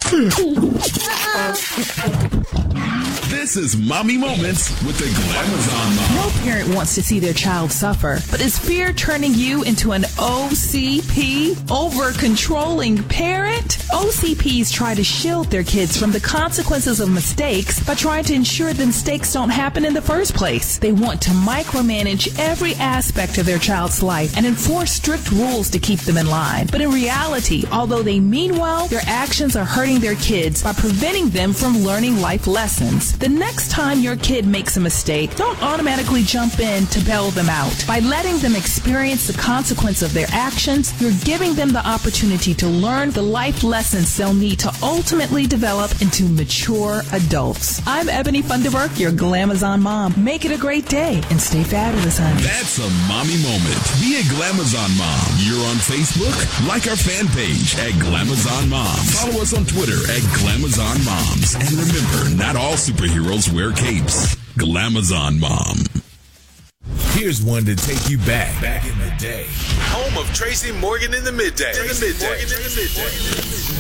This is Mommy Moments with the Glamazon Mom. No parent wants to see their child suffer, but is fear turning you into an OCP, over-controlling parent? OCPs try to shield their kids from the consequences of mistakes by trying to ensure the mistakes don't happen in the first place. They want to micromanage every aspect of their child's life and enforce strict rules to keep them in line. But in reality, although they mean well, their actions are hurting their kids by preventing them from learning life lessons. The next time your kid makes a mistake, don't automatically jump in to bail them out. By letting them experience the consequence of their actions, you're giving them the opportunity to learn the life lessons they'll need to ultimately develop into mature adults. I'm Ebony Funderburk, your Glamazon mom. Make it a great day and stay fabulous, honey. That's a mommy moment. Be a Glamazon mom. You're on Facebook? Like our fan page at Glamazon Moms. Follow us on Twitter at Glamazon Moms. And remember, not all superheroes wear capes. Glamazon Mom. Here's one to take you back in the day. Home of Tracy Morgan in the midday.